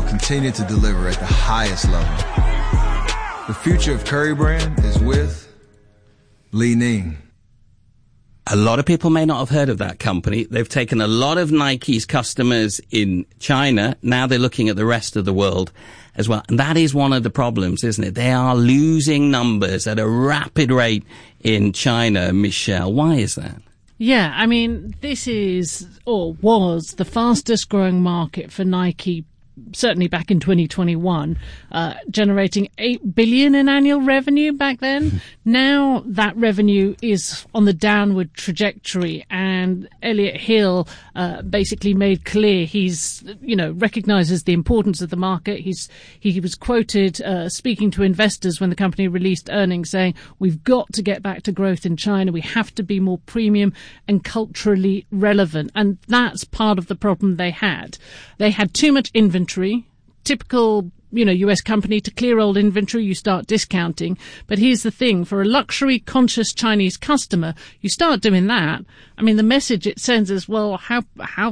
will continue to deliver at the highest level. The future of Curry Brand is with Li Ning. A lot of people may not have heard of that company. They've taken a lot of Nike's customers in China. Now they're looking at the rest of the world as well. And that is one of the problems, isn't it? They are losing numbers at a rapid rate in China, Michelle. Why is that? Yeah, I mean, this is, or was, the fastest growing market for Nike, certainly back in 2021, generating $8 billion in annual revenue back then. Now that revenue is on the downward trajectory, and Elliot Hill basically made clear he's, recognizes the importance of the market. He was quoted speaking to investors when the company released earnings saying, we've got to get back to growth in China. We have to be more premium and culturally relevant. And that's part of the problem they had. They had too much inventory. Typical, US company, to clear old inventory, you start discounting. But here's the thing, for a luxury conscious Chinese customer, you start doing that. I mean, the message it sends is, well, how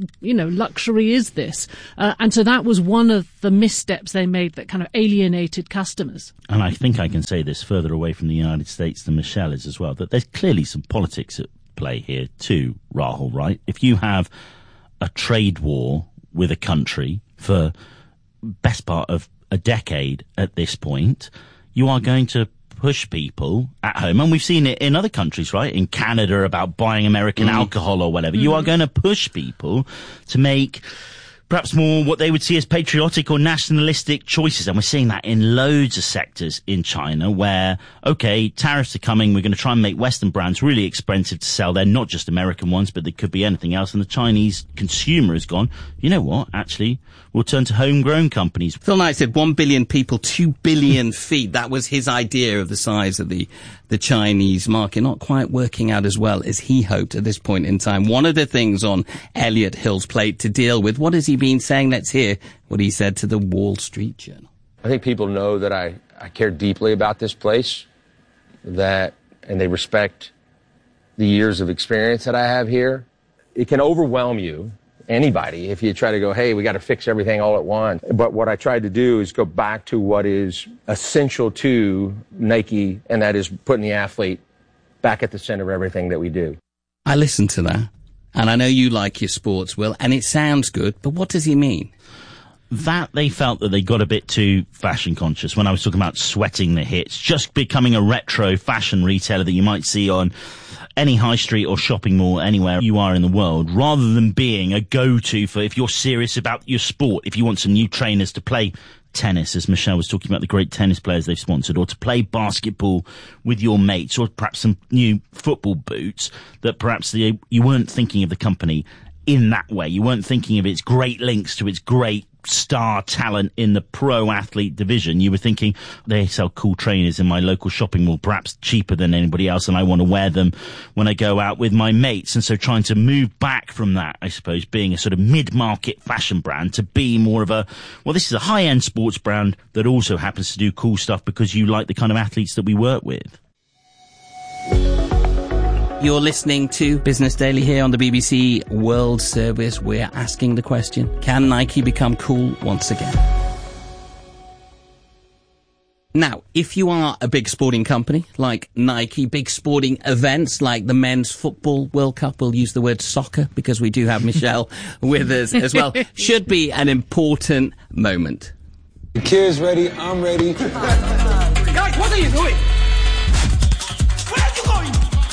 luxury is this? And so that was one of the missteps they made that kind of alienated customers. And I think I can say this further away from the United States than Michelle is as well, that there's clearly some politics at play here too, Rahul, right? If you have a trade war with a country for best part of a decade at this point, you are going to push people at home, and we've seen it in other countries, right? In Canada about buying American alcohol or whatever. You are going to push people to make perhaps more what they would see as patriotic or nationalistic choices. And we're seeing that in loads of sectors in China where, okay, tariffs are coming. We're going to try and make Western brands really expensive to sell. They're not just American ones, but they could be anything else. And the Chinese consumer has gone, you know what, actually, we'll turn to homegrown companies. Phil Knight said 1 billion people, 2 billion feet. That was his idea of the size of the Chinese market. Not quite working out as well as he hoped at this point in time. One of the things on Elliot Hill's plate to deal with, what has he been saying? Let's hear what he said to the Wall Street Journal. I think people know that I care deeply about this place, and they respect the years of experience that I have here. It can overwhelm you, anybody, if you try to go, hey, we got to fix everything all at once. But what I tried to do is go back to what is essential to Nike, and that is putting the athlete back at the center of everything that we do. I listened to that, and I know you like your sports, Will, and it sounds good, but what does he mean? That they felt that they got a bit too fashion conscious when I was talking about sweating the hits, just becoming a retro fashion retailer that you might see on any high street or shopping mall anywhere you are in the world, rather than being a go-to for if you're serious about your sport, if you want some new trainers to play tennis, as Michelle was talking about the great tennis players they've sponsored, or to play basketball with your mates, or perhaps some new football boots, that perhaps you weren't thinking of the company in that way. You weren't thinking of its great links to its great star talent in the pro athlete division. You were thinking, they sell cool trainers in my local shopping mall, perhaps cheaper than anybody else, and I want to wear them when I go out with my mates. And so trying to move back from that, I suppose, being a sort of mid-market fashion brand to be more of a, well, this is a high-end sports brand that also happens to do cool stuff because you like the kind of athletes that we work with. You're listening to Business Daily here on the BBC World Service. We're asking the question, can Nike become cool once again? Now, if you are a big sporting company like Nike, big sporting events like the Men's Football World Cup, we'll use the word soccer because we do have Michelle with us as well, should be an important moment. The kid's ready, I'm ready. Guys, what are you doing? Where are you going?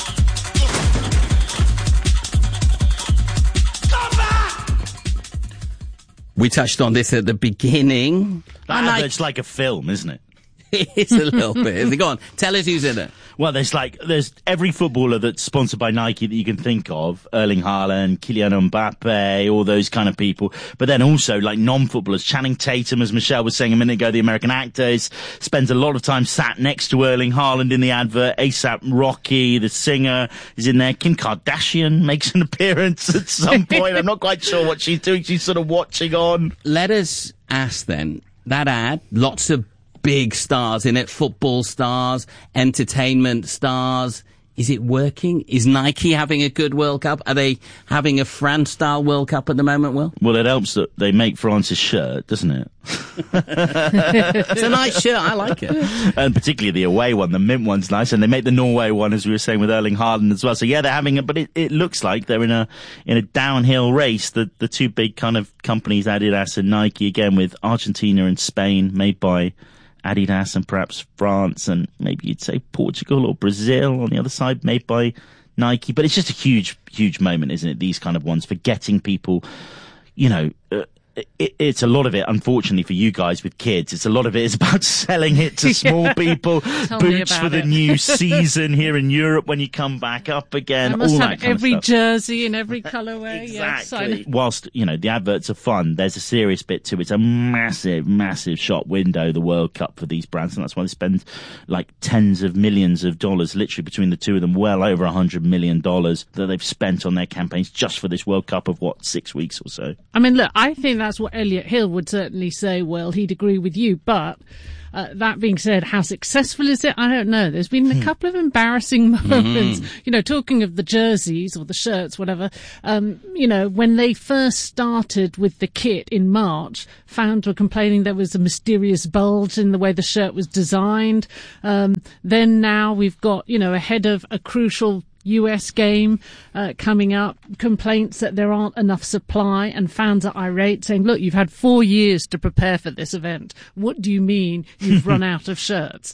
We touched on this at the beginning. It's like a film, isn't it? It's a little bit. Go on, tell us who's in it. Well, there's every footballer that's sponsored by Nike that you can think of. Erling Haaland, Kylian Mbappe, all those kind of people. But then also like non-footballers. Channing Tatum, as Michelle was saying a minute ago, the American actor, spends a lot of time sat next to Erling Haaland in the advert. A$AP Rocky, the singer, is in there. Kim Kardashian makes an appearance at some point. I'm not quite sure what she's doing. She's sort of watching on. Let us ask then, that ad, lots of big stars in it, football stars, entertainment stars. Is it working? Is Nike having a good World Cup? Are they having a France-style World Cup at the moment, Will? Well, it helps that they make France's shirt, doesn't it? It's a nice shirt. I like it. And particularly the away one, the mint one's nice. And they make the Norway one, as we were saying, with Erling Haaland as well. So, yeah, they're having it, but it looks like they're in a downhill race. The two big kind of companies, Adidas and Nike, again, with Argentina and Spain, made by Adidas, and perhaps France, and maybe you'd say Portugal or Brazil on the other side, made by Nike. But it's just a huge, huge moment, isn't it? These kind of ones for getting people, you know, it's a lot of it, unfortunately for you guys with kids, it's a lot of it is about selling it to small people, boots for the new season here in Europe when you come back up again. I must all have that kind every of stuff. jersey in every colourway. Exactly. Yes, Whilst, you know, the adverts are fun, there's a serious bit to it. It's a massive, massive shop window, the World Cup, for these brands, and that's why they spend like tens of millions of dollars, literally between the two of them, well over $100 million that they've spent on their campaigns just for this World Cup of, 6 weeks or so. I mean, look, I think that's what Elliot Hill would certainly say. Well, he'd agree with you, but that being said, how successful is it? I don't know. There's been a couple of embarrassing moments. You know, talking of the jerseys or the shirts, whatever, you know, when they first started with the kit in March, fans were complaining there was a mysterious bulge in the way the shirt was designed. Then now we've got, you know, ahead of a crucial US game coming up, complaints that there aren't enough supply, and fans are irate, saying, look, you've had 4 years to prepare for this event. What do you mean you've run out of shirts?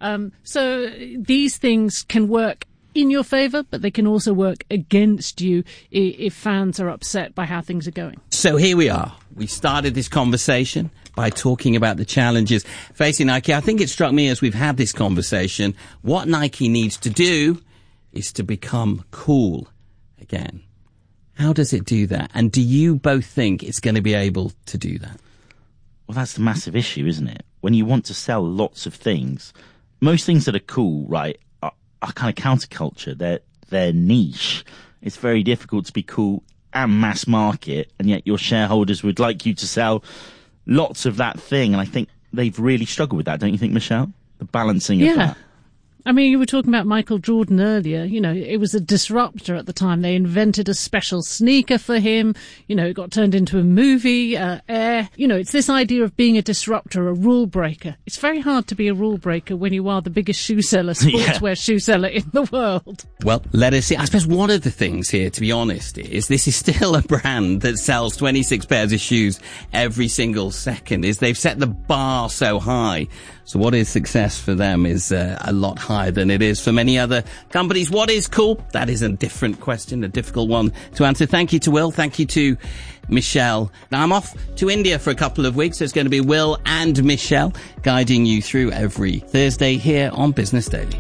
So these things can work in your favour, but they can also work against you if fans are upset by how things are going. So here we are. We started this conversation by talking about the challenges facing Nike. I think it struck me as we've had this conversation, what Nike needs to do is to become cool again. How does it do that? And do you both think it's going to be able to do that? Well, that's the massive issue, isn't it? When you want to sell lots of things, most things that are cool, right, are kind of counterculture. They're niche. It's very difficult to be cool and mass market, and yet your shareholders would like you to sell lots of that thing. And I think they've really struggled with that, don't you think, Michelle? The balancing of that. I mean, you were talking about Michael Jordan earlier. You know, it was a disruptor at the time. They invented a special sneaker for him. You know, it got turned into a movie, Air. You know, it's this idea of being a disruptor, a rule breaker. It's very hard to be a rule breaker when you are the biggest shoe seller, sportswear shoe seller in the world. Well, let us see. I suppose one of the things here, to be honest, is this is still a brand that sells 26 pairs of shoes every single second. They've set the bar so high. So what is success for them is a lot higher than it is for many other companies. What is cool? That is a different question, a difficult one to answer. Thank you to Will. Thank you to Michelle. Now I'm off to India for a couple of weeks. So it's going to be Will and Michelle guiding you through every Thursday here on Business Daily.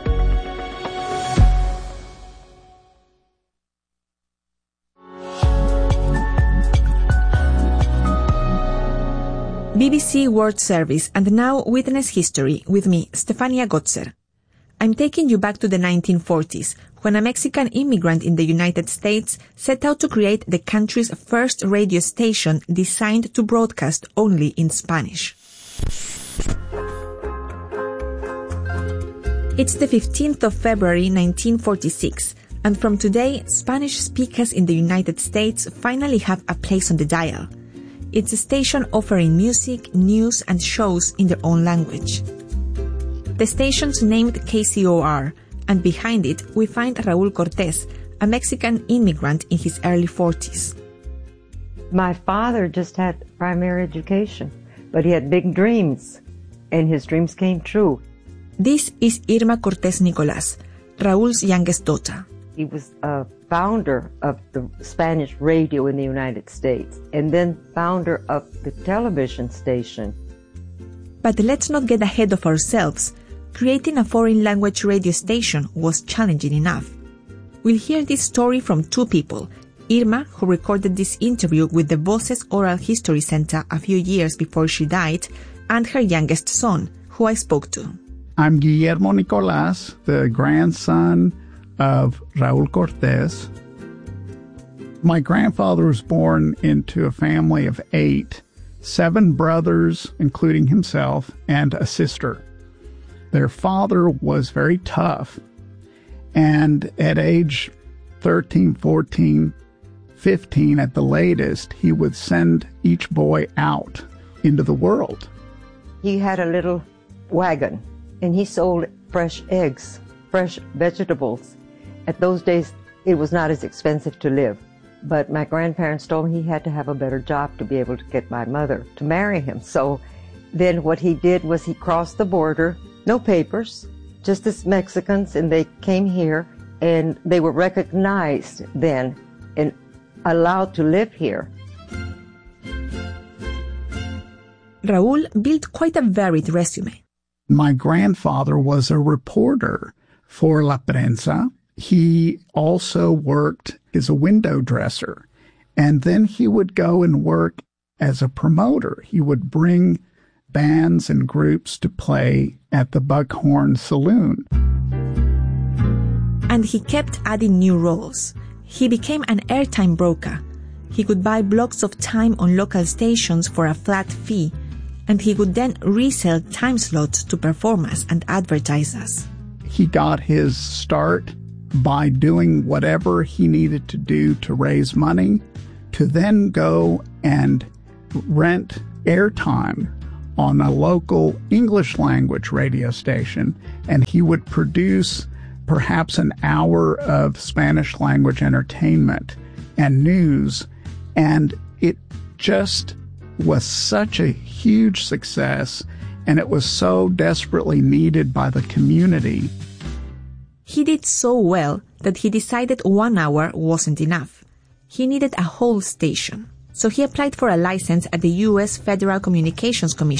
BBC World Service, and now Witness History with me, Stefania Gotzer. I'm taking you back to the 1940s, when a Mexican immigrant in the United States set out to create the country's first radio station designed to broadcast only in Spanish. It's the 15th of February 1946, and from today, Spanish speakers in the United States finally have a place on the dial. It's a station offering music, news, and shows in their own language. The station's named KCOR, and behind it we find Raúl Cortés, a Mexican immigrant in his early 40s. My father just had primary education, but he had big dreams, and his dreams came true. This is Irma Cortés Nicolás, Raúl's youngest daughter. He was a founder of the Spanish radio in the United States, and then founder of the television station. But let's not get ahead of ourselves. Creating a foreign language radio station was challenging enough. We'll hear this story from two people, Irma, who recorded this interview with the Voces Oral History Center a few years before she died, and her youngest son, who I spoke to. I'm Guillermo Nicolás, the grandson of Raúl Cortés. My grandfather was born into a family of 8, 7 brothers, including himself, and a sister. Their father was very tough, And at age 13, 14, 15 at the latest, he would send each boy out into the world. He had a little wagon, and he sold fresh eggs, fresh vegetables. At those days, it was not as expensive to live. But my grandparents told me he had to have a better job to be able to get my mother to marry him. So then what he did was he crossed the border, no papers, just as Mexicans, and they came here, and they were recognized then and allowed to live here. Raúl built quite a varied resume. My grandfather was a reporter for La Prensa. He also worked as a window dresser, and then he would go and work as a promoter. He would bring bands and groups to play at the Buckhorn Saloon. And he kept adding new roles. He became an airtime broker. He could buy blocks of time on local stations for a flat fee, and he would then resell time slots to performers and advertisers. He got his start by doing whatever he needed to do to raise money, to then go and rent airtime on a local English language radio station, and he would produce perhaps an hour of Spanish language entertainment and news, and it just was such a huge success, and it was so desperately needed by the community. He did so well that he decided 1 hour wasn't enough. He needed a whole station. So he applied for a license at the U.S. Federal Communications Commission.